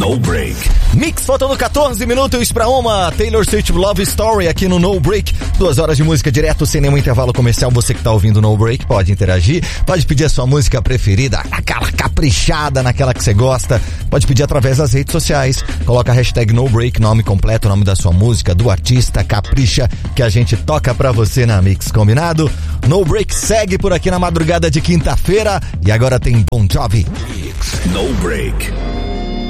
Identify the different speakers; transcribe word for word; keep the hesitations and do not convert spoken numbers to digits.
Speaker 1: No Break.
Speaker 2: Mix faltando catorze minutos pra uma. Taylor Swift Love Story aqui no No Break. Duas horas de música direto, sem nenhum intervalo comercial. Você que tá ouvindo No Break pode interagir, pode pedir a sua música preferida, aquela caprichada naquela que você gosta. Pode pedir através das redes sociais. Coloca a hashtag No Break, nome completo, nome da sua música, do artista, capricha, que a gente toca pra você na Mix, combinado? No Break segue por aqui na madrugada de quinta-feira. E agora tem Bon Jovi.
Speaker 1: No Break.